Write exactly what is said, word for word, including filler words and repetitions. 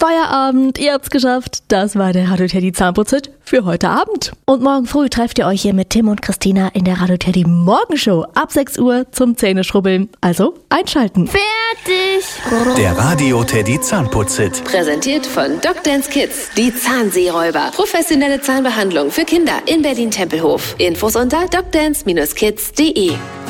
Feierabend, ihr habt's geschafft. Das war der Radio Teddy Zahnputzhit für heute Abend. Und morgen früh trefft ihr euch hier mit Tim und Christina in der Radio Teddy Morgenshow ab sechs Uhr zum Zähneschrubbeln. Also einschalten. Fertig! Der Radio Teddy Zahnputzhit. Präsentiert von DocDance Kids. Die Zahnseeräuber. Professionelle Zahnbehandlung für Kinder in Berlin-Tempelhof. Infos unter docdance Bindestrich kids punkt de.